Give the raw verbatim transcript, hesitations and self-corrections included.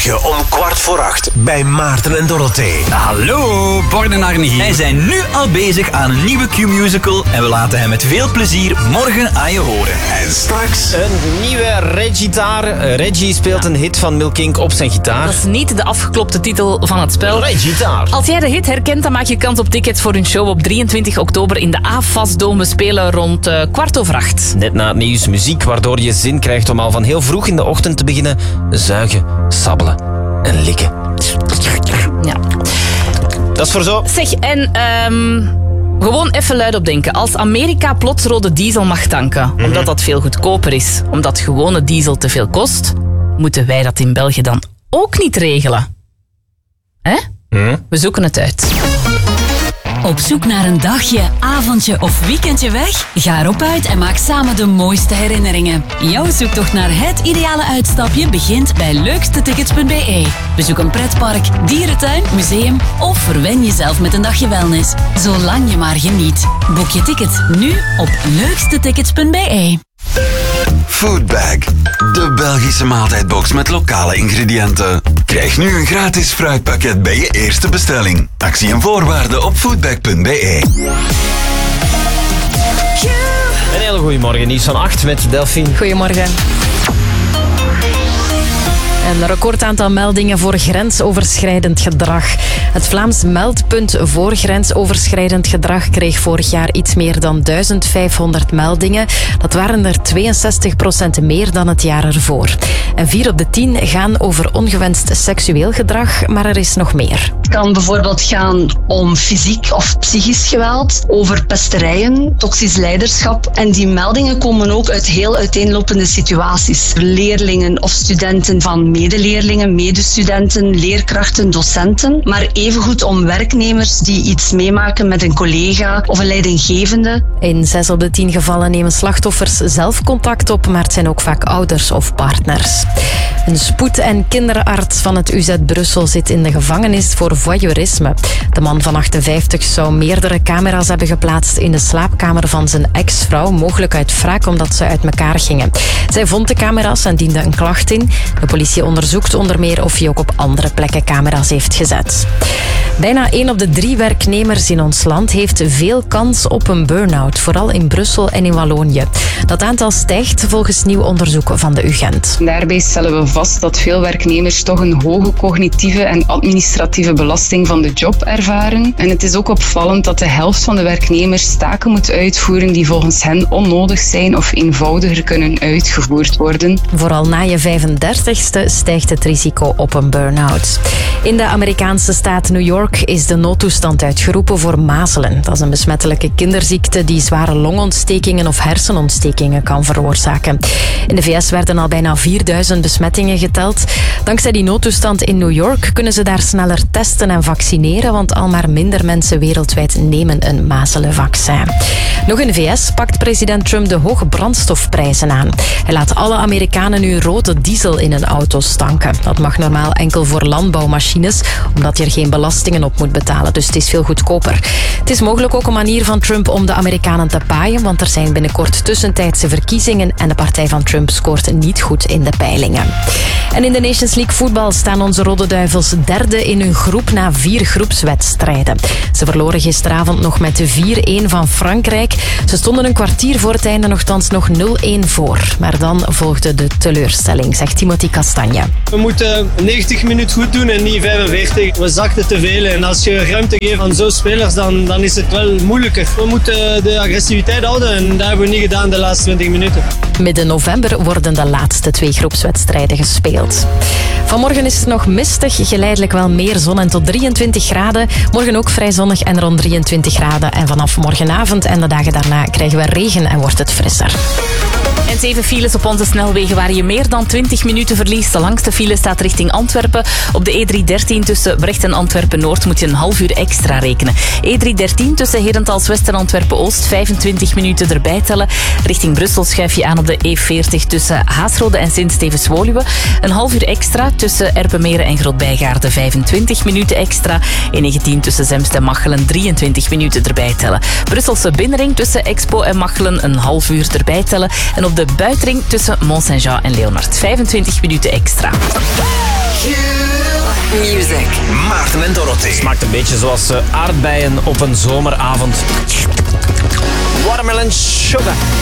Morgen om kwart voor acht bij Maarten en Dorothee. Hallo, Bart en Arne hier. Wij zijn nu al bezig aan een nieuwe Q-musical en we laten hem met veel plezier morgen aan je horen. En straks... Een nieuwe Regitaar. Reggie speelt een hit van Milk Inc op zijn gitaar. Dat is niet de afgeklopte titel van het spel. Regitaar. Als jij de hit herkent, dan maak je kans op tickets voor hun show op drieëntwintig oktober in de A F A S Dome. We spelen rond uh, kwart over acht. Net na het nieuws muziek, waardoor je zin krijgt om al van heel vroeg in de ochtend te beginnen zuigen, sabbelen en likken. Ja. Dat is voor zo. Zeg, en um, gewoon even luid op denken. Als Amerika plots rode diesel mag tanken, mm-hmm. omdat dat veel goedkoper is, omdat gewone diesel te veel kost, moeten wij dat in België dan ook niet regelen? Hè? Mm. We zoeken het uit. Op zoek naar een dagje, avondje of weekendje weg? Ga erop uit en maak samen de mooiste herinneringen. Jouw zoektocht naar het ideale uitstapje begint bij leukste tickets punt b e. Bezoek een pretpark, dierentuin, museum of verwen jezelf met een dagje wellness. Zolang je maar geniet. Boek je tickets nu op leukste tickets punt b e. Foodbag, de Belgische maaltijdbox met lokale ingrediënten. Krijg nu een gratis fruitpakket bij je eerste bestelling. Actie en voorwaarden op foodbag punt b e. Een hele goede morgen, nieuws van acht met Delphine. Goedemorgen. Een recordaantal meldingen voor grensoverschrijdend gedrag. Het Vlaams Meldpunt voor grensoverschrijdend gedrag kreeg vorig jaar iets meer dan duizendvijfhonderd meldingen. Dat waren er tweeënzestig procent meer dan het jaar ervoor. En vier op de tien gaan over ongewenst seksueel gedrag, maar er is nog meer. Het kan bijvoorbeeld gaan om fysiek of psychisch geweld, over pesterijen, toxisch leiderschap. En die meldingen komen ook uit heel uiteenlopende situaties. Leerlingen of studenten van medeleerlingen, medestudenten, leerkrachten, docenten. Maar evengoed om werknemers die iets meemaken met een collega of een leidinggevende. In zes op de tien gevallen nemen slachtoffers zelf contact op, maar het zijn ook vaak ouders of partners. Een spoed- en kinderarts van het U Z Brussel zit in de gevangenis voor voyeurisme. De man van achtenvijftig zou meerdere camera's hebben geplaatst in de slaapkamer van zijn ex-vrouw, mogelijk uit wraak omdat ze uit elkaar gingen. Zij vond de camera's en diende een klacht in. De politie onderzoekt onder meer of hij ook op andere plekken camera's heeft gezet. Bijna één op de drie werknemers in ons land heeft veel kans op een burn-out, vooral in Brussel en in Wallonië. Dat aantal stijgt volgens nieuw onderzoek van de U Gent. Daarbij stellen we vast dat veel werknemers toch een hoge cognitieve en administratieve belasting van de job ervaren. En het is ook opvallend dat de helft van de werknemers taken moet uitvoeren die volgens hen onnodig zijn of eenvoudiger kunnen uitgevoerd worden. Vooral na je vijfendertigste stijgt het risico op een burn-out. In de Amerikaanse staat New York is de noodtoestand uitgeroepen voor mazelen. Dat is een besmettelijke kinderziekte die zware longontstekingen of hersenomtstekingen kan veroorzaken. In de V S werden al bijna vierduizend besmettingen geteld. Dankzij die noodtoestand in New York kunnen ze daar sneller testen en vaccineren, want al maar minder mensen wereldwijd nemen een mazelenvaccin. Nog in de V S pakt president Trump de hoge brandstofprijzen aan. Hij laat alle Amerikanen nu rode diesel in hun auto's tanken. Dat mag normaal enkel voor landbouwmachines, omdat je er geen belastingen op moet betalen. Dus het is veel goedkoper. Het is mogelijk ook een manier van Trump om de Amerikanen te paaien, want er zijn binnenkort tussentijdse verkiezingen en de partij van Trump scoort niet goed in de peilingen. En in de Nations League voetbal staan onze Rode Duivels derde in hun groep na vier groepswedstrijden. Ze verloren gisteravond nog met vier-een van Frankrijk. Ze stonden een kwartier voor het einde nogthans nog nul-een voor. Maar dan volgde de teleurstelling, zegt Timothy Castagne. We moeten negentig minuten goed doen en niet vijfenveertig. We zakten te veel en als je ruimte geeft aan zo'n spelers, dan, dan is het wel moeilijker. We moeten de agressiviteit houden en dat hebben we niet gedaan de laatste twintig minuten. Midden november worden de laatste twee groepswedstrijden gespeeld. Vanmorgen is het nog mistig, geleidelijk wel meer zon en tot drieëntwintig graden. Morgen ook vrij zonnig en rond drieëntwintig graden. En vanaf morgenavond en de dagen daarna krijgen we regen en wordt het frisser. En zeven files op onze snelwegen waar je meer dan twintig minuten verliest. De langste file staat richting Antwerpen. Op de E driehonderddertien tussen Brecht en Antwerpen-Noord moet je een half uur extra rekenen. E driehonderddertien tussen Herentals-West en Antwerpen-Oost vijfentwintig minuten erbij tellen. Richting Brussel schuif je aan op de E veertig tussen Haasrode en Sint-Stevens-Woluwe. Een half uur extra tussen Erpenmeren en Grootbijgaarden vijfentwintig minuten extra. E negentien tussen Zemst en Machelen drieëntwintig minuten erbij tellen. Brusselse binnenring tussen Expo en Machelen een half uur erbij tellen. En op de buitenring tussen Mont-Saint-Jean en Leonard vijfentwintig minuten extra. Music. Maarten en Dorothee. Smaakt een beetje zoals uh, aardbeien op een zomeravond. Watermelon sugar.